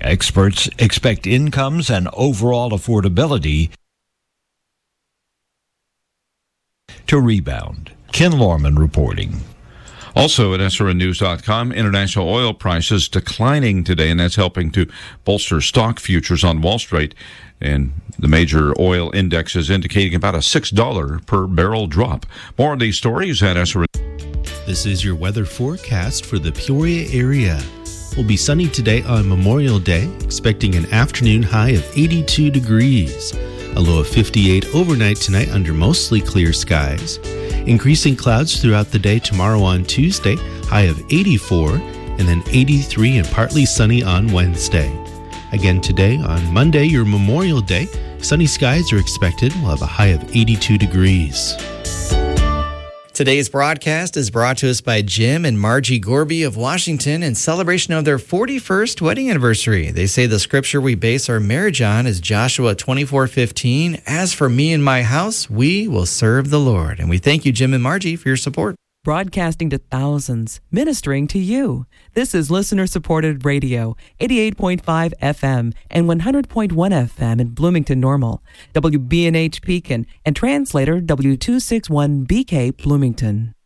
Experts expect incomes and overall affordability to rebound. Ken Lorman reporting. Also at SRNnews.com, international oil prices declining today, and that's helping to bolster stock futures on Wall Street. And the major oil indexes indicating about a $6 per barrel drop. More on these stories at SRN. This is your weather forecast for the Peoria area. Will be sunny today on Memorial Day, expecting an afternoon high of 82 degrees. A low of 58 overnight tonight under mostly clear skies. Increasing clouds throughout the day tomorrow on Tuesday, high of 84, and then 83 and partly sunny on Wednesday. Again today on Monday, your Memorial Day, sunny skies are expected. We'll have a high of 82 degrees. Today's broadcast is brought to us by Jim and Margie Gorby of Washington in celebration of their 41st wedding anniversary. They say the scripture we base our marriage on is Joshua 24:15. As for me and my house, we will serve the Lord. And we thank you, Jim and Margie, for your support. Broadcasting to thousands, ministering to you. This is listener-supported radio, 88.5 FM and 100.1 FM in Bloomington Normal, WBNH Pekin, and translator W261BK Bloomington.